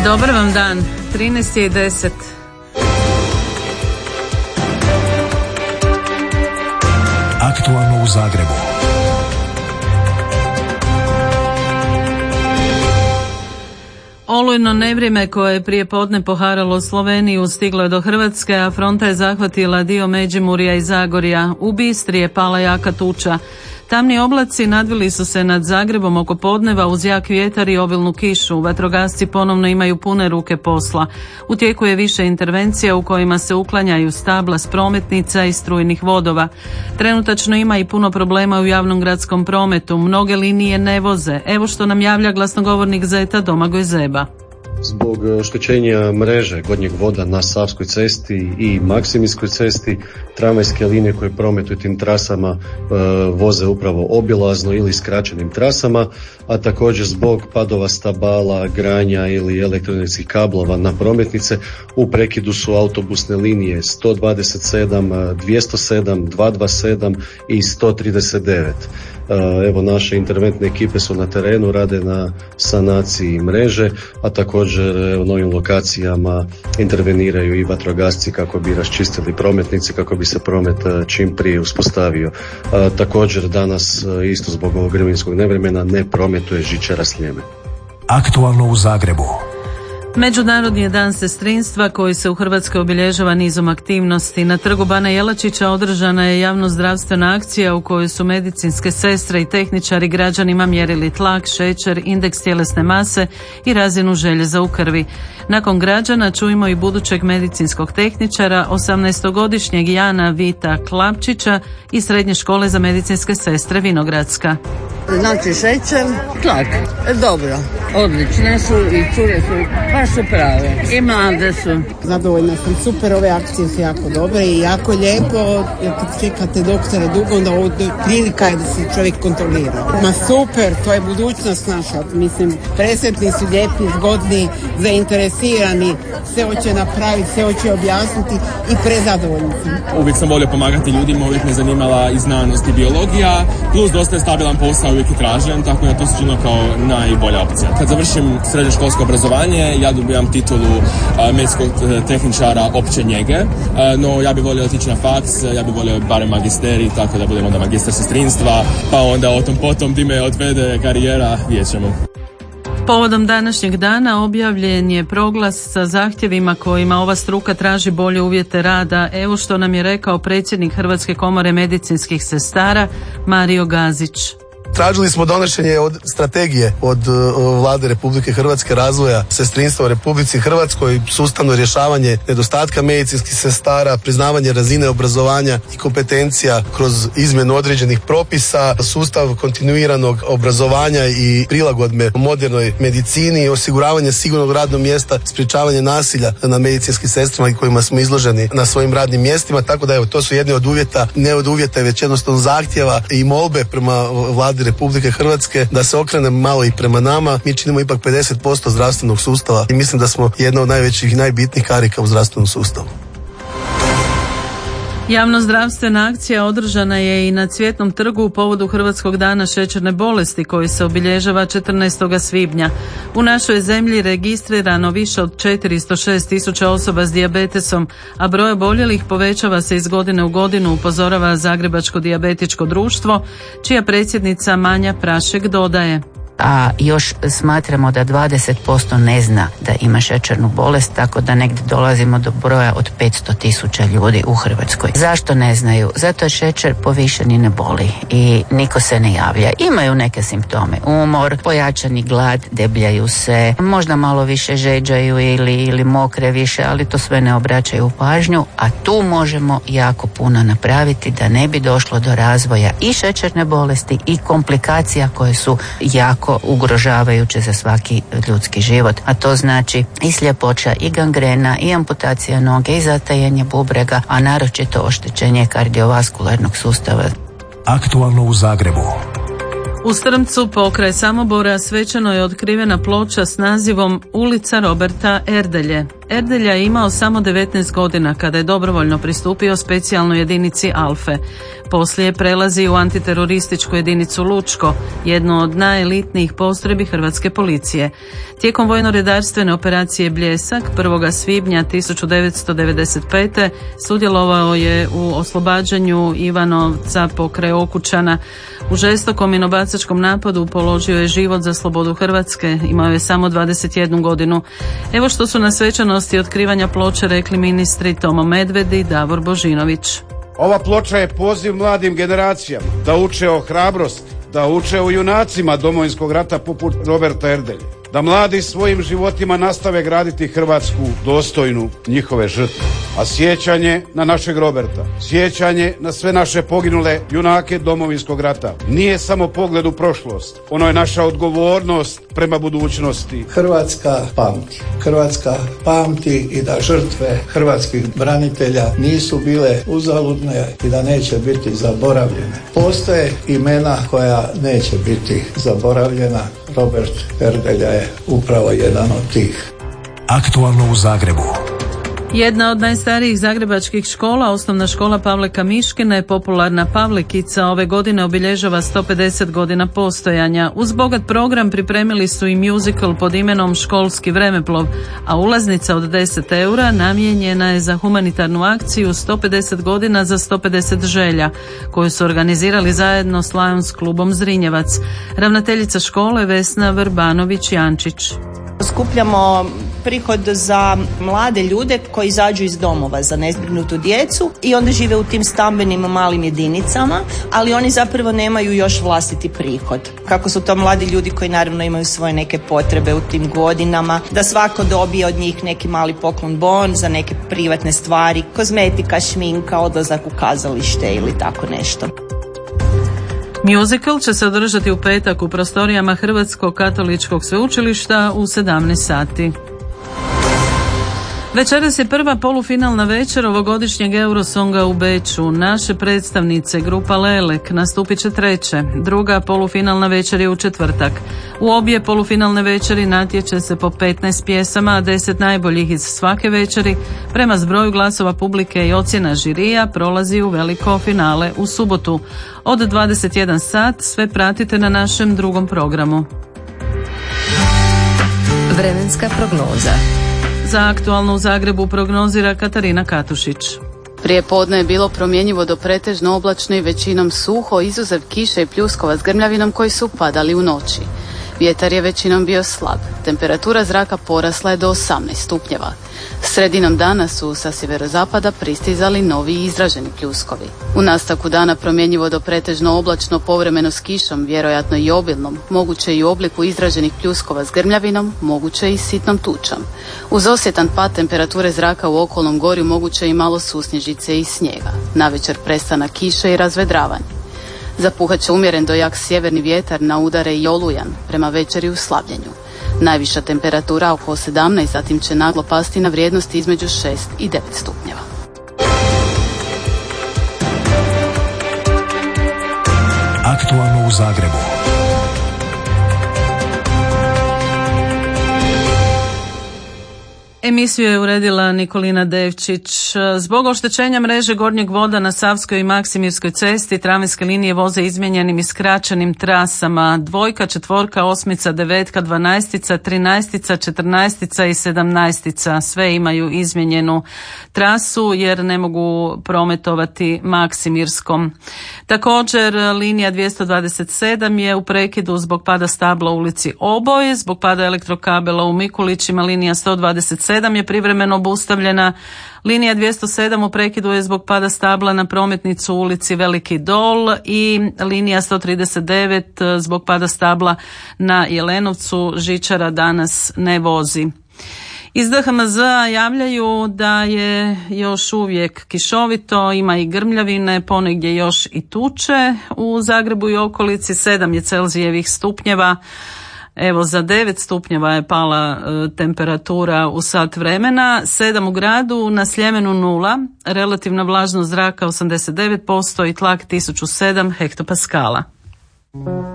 Dobar vam dan, 13:10. Aktualno u Zagrebu. Olujno nevrijeme koje je prije podne poharalo Sloveniju stiglo je do Hrvatske, a fronta je zahvatila dio Međimurja i Zagorja. U Bistri je pala jaka tuča. Tamni oblaci nadvili su se nad Zagrebom oko podneva uz jak vjetar i obilnu kišu. Vatrogasci ponovno imaju pune ruke posla. U tijeku je više intervencija u kojima se uklanjaju stabla s prometnica i strujnih vodova. Trenutačno ima i puno problema u javnom gradskom prometu. Mnoge linije ne voze. Evo što nam javlja glasnogovornik Zeta Domagoj Zeba. Zbog oštećenja mreže gornjeg voda na Savskoj cesti i Maksimijskoj cesti, tramvajske linije koje prometuju tim trasama voze upravo obilazno ili skraćenim trasama, a također zbog padova stabala, granja ili elektroenergetskih kablova na prometnice u prekidu su autobusne linije 127, 207, 227 i 139. Evo, naše interventne ekipe su na terenu, rade na sanaciji mreže, a također u novim lokacijama interveniraju i vatrogasci kako bi raščistili prometnice, kako bi se promet čim prije uspostavio. Također danas isto zbog ovog vremenskog nevremena ne prometuje žičara Sljeme. Aktualno u Zagrebu. Međunarodni je dan sestrinstva koji se u Hrvatskoj obilježava nizom aktivnosti. Na trgu Bana Jelačića održana je javnozdravstvena akcija u kojoj su medicinske sestre i tehničari građanima mjerili tlak, šećer, indeks tjelesne mase i razinu željeza u krvi. Nakon građana čujemo i budućeg medicinskog tehničara, 18-godišnjeg Jana Vita Klapčića iz Srednje škole za medicinske sestre Vinogradska. Znači šećer, tlak, dobro, odlične su i cure su, baš su prave i mlade su. Zadovoljna sam, super, ove akcije su jako dobre i jako lijepo, jer kad čekate doktora dugo, onda ovo prilika je da se čovjek kontrolira. Ma super, to je budućnost naša, mislim, presretni su, lijepi, zgodni, zainteresirani, sve hoće napraviti, sve hoće objasniti i prezadovoljni sam. Uvijek sam volio pomagati ljudima, uvijek me zanimala i znanost i biologija, plus dosta je stabilan posao, uvijek je tražen, tako da to se činilo kao najbolja opcija. Kad završim srednjoškolsko obrazovanje, ja dobijam titulu medicinskog tehničara opće njege, no ja bih volio otići na faks, ja bih volio barem magisterij, tako da budem onda magistar sestrinstva, pa onda o tom potom di me odvede karijera, vidjet ćemo. Povodom današnjeg dana objavljen je proglas sa zahtjevima kojima ova struka traži bolje uvjete rada. Evo što nam je rekao predsjednik Hrvatske komore medicinskih sestara Mario Gazić. Tražili smo donošenje od strategije od Vlade Republike Hrvatske razvoja sestrinstva u Republici Hrvatskoj, sustavno rješavanje nedostatka medicinskih sestara, priznavanje razine obrazovanja i kompetencija kroz izmjenu određenih propisa, sustav kontinuiranog obrazovanja i prilagodbe modernoj medicini, osiguravanje sigurnog radnog mjesta, sprječavanje nasilja na medicinskim sestrama i kojima smo izloženi na svojim radnim mjestima, tako da evo, to su jedni od uvjeta, ne od uvjeta, već jednostavno zahtjeva i molbe prema Vladi Republike Hrvatske da se okrene malo i prema nama. Mi činimo ipak 50% zdravstvenog sustava i mislim da smo jedna od najvećih i najbitnijih karika u zdravstvenom sustavu. Javnozdravstvena akcija održana je i na Cvjetnom trgu u povodu Hrvatskog dana šećerne bolesti koji se obilježava 14. svibnja. U našoj zemlji registrirano više od 406.000 osoba s dijabetesom, a broj oboljelih povećava se iz godine u godinu, upozorava Zagrebačko dijabetičko društvo, čija predsjednica Manja Prašek dodaje. A još smatramo da 20% ne zna da ima šećernu bolest, tako da negdje dolazimo do broja od 500.000 ljudi u Hrvatskoj. Zašto ne znaju? Zato je šećer povišen i ne boli i niko se ne javlja. Imaju neke simptome, umor, pojačani glad, debljaju se, možda malo više žeđaju ili mokre više, ali to sve ne obraćaju pažnju, a tu možemo jako puno napraviti da ne bi došlo do razvoja i šećerne bolesti i komplikacija koje su jako ugrožavajuće za svaki ljudski život, a to znači i sljepoća, i gangrena, i amputacija noge, i zatajanje bubrega, a naročito oštećenje kardiovaskularnog sustava. Aktualno u Zagrebu. U Strmcu pokraj Samobora svečano je otkrivena ploča s nazivom Ulica Roberta Erdelje. Erdelja je imao samo 19 godina kada je dobrovoljno pristupio specijalnoj jedinici Alfe. Poslije prelazi u antiterorističku jedinicu Lučko, jednu od najelitnijih postrojbi hrvatske policije. Tijekom vojno-redarstvene operacije Bljesak 1. svibnja 1995. sudjelovao je u oslobađanju Ivanovca pokraj Okučana. U žestokom minobacačkom napadu položio je život za slobodu Hrvatske, imao je samo 21 godinu. Evo što su na svečanosti otkrivanja ploče rekli ministri Tomo Medved i Davor Božinović. Ova ploča je poziv mladim generacijama da uče o hrabrosti, da uče o junacima Domovinskog rata poput Roberta Erdelje, da mladi svojim životima nastave graditi Hrvatsku dostojnu njihove žrtve. A sjećanje na našeg Roberta, sjećanje na sve naše poginule junake Domovinskog rata nije samo pogled u prošlost, ono je naša odgovornost prema budućnosti. Hrvatska pamti i da žrtve hrvatskih branitelja nisu bile uzaludne i da neće biti zaboravljene. Postoje imena koja neće biti zaboravljena. Robert Erdelja je upravo jedan od tih. Aktualno u Zagrebu. Jedna od najstarijih zagrebačkih škola, osnovna škola Pavle Kamiškine, popularna Pavlikica, ove godine obilježava 150 godina postojanja. Uz bogat program pripremili su i musical pod imenom Školski vremeplov, a ulaznica od 10 eura namijenjena je za humanitarnu akciju 150 godina za 150 želja, koju su organizirali zajedno s Lions klubom Zrinjevac. Ravnateljica škole Vesna Vrbanović-Jančić. Skupljamo prihod za mlade ljude koji izađu iz domova za nezbrinutu djecu i onda žive u tim stambenim malim jedinicama, ali oni zapravo nemaju još vlastiti prihod. Kako su to mladi ljudi koji naravno imaju svoje neke potrebe u tim godinama, da svako dobije od njih neki mali poklon bon za neke privatne stvari, kozmetika, šminka, odlazak u kazalište ili tako nešto. Musical će se održati u petak u prostorijama Hrvatskog katoličkog sveučilišta u 17 sati. Večeras je prva polufinalna večer ovogodišnjeg Eurosonga u Beču. Naše predstavnice, grupa Lelek, nastupit će treće. Druga polufinalna večer je u četvrtak. U obje polufinalne večeri natječe se po 15 pjesama, a 10 najboljih iz svake večeri prema zbroju glasova publike i ocjena žirija prolazi u veliko finale u subotu. Od 21 sat sve pratite na našem drugom programu. Vremenska prognoza. Za Aktualno u Zagrebu prognozira Katarina Katušić. Prije podne je bilo promjenjivo do pretežno oblačno i većinom suho, izuzev kiše i pljuskova s grmljavinom koji su padali u noći. Vjetar je većinom bio slab. Temperatura zraka porasla je do 18 stupnjeva. Sredinom dana su sa sjeverozapada pristizali novi izraženi pljuskovi. U nastavku dana promjenjivo do pretežno oblačno, povremeno s kišom, vjerojatno i obilnom, moguće i u obliku izraženih pljuskova s grmljavinom, moguće i sitnom tučom. Uz osjetan pad temperature zraka u okolnom gorju moguće i malo susnježice i snijega. Navečer prestanak kiše i razvedravanje. Zapuhat će umjeren do jak sjeverni vjetar, na udare i olujan, prema večeri u slabljenju. Najviša temperatura oko 17, zatim će naglo pasti na vrijednosti između 6 i 9 stupnjeva. Aktualno u Zagrebu. Emisiju je uredila Nikolina Devčić. Zbog oštećenja mreže gornjeg voda na Savskoj i Maksimirskoj cesti tramvajske linije voze izmijenjenim i skraćenim trasama. 2, 4, 8, 9, 12, 13, 14 i 17. Sve imaju izmijenjenu trasu jer ne mogu prometovati Maksimirskom. Također linija 227 je u prekidu zbog pada stabla u ulici Oboj, zbog pada elektrokabela u Mikulićima. Linija 127 je privremeno obustavljena. Linija 207 u prekidu je zbog pada stabla na prometnicu u ulici Veliki Dol i linija 139 zbog pada stabla na Jelenovcu. Žičara danas ne vozi. Iz DHMZ javljaju da je još uvijek kišovito, ima i grmljavine, ponegdje još i tuče. U Zagrebu i okolici 7 je Celzijevih stupnjeva. Evo, za 9 stupnjeva je pala temperatura u sat vremena, 7 u gradu, na Sljemenu 0, relativna vlažnost zraka 89% i tlak 1007 hektopaskala.